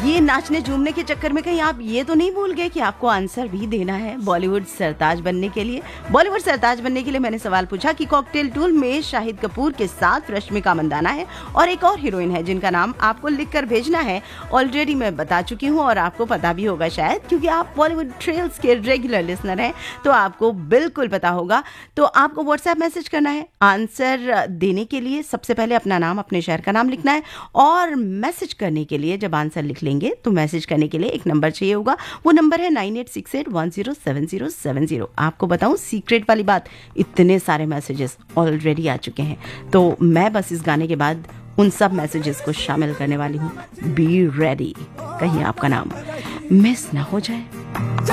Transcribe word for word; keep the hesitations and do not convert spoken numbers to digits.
ये नाचने झूमने के चक्कर में कहीं आप ये तो नहीं भूल गए कि आपको आंसर भी देना है बॉलीवुड सरताज बनने के लिए। बॉलीवुड सरताज बनने के लिए मैंने सवाल पूछा कि कॉकटेल टूल में शाहिद कपूर के साथ रश्मिका मंदाना है और एक और हीरोइन है जिनका नाम आपको लिखकर भेजना है। ऑलरेडी मैं बता चुकी हूँ और आपको पता भी होगा शायद, क्योंकि आप बॉलीवुड ट्रेल्स के रेगुलर लिसनर हैं तो आपको बिल्कुल पता होगा। तो आपको व्हाट्सएप मैसेज करना है। आंसर देने के लिए सबसे पहले अपना नाम, अपने शहर का नाम लिखना है और मैसेज करने के लिए जब आंसर लिख लेंगे तो मैसेज करने के लिए एक नंबर चाहिए होगा। वो नंबर है nine eight six eight one zero seven zero seven zero. आपको बताऊं सीक्रेट वाली बात, इतने सारे मैसेजेस ऑलरेडी आ चुके हैं तो मैं बस इस गाने के बाद उन सब मैसेजेस को शामिल करने वाली हूँ। बी रेडी, कहीं आपका नाम मिस ना हो जाए।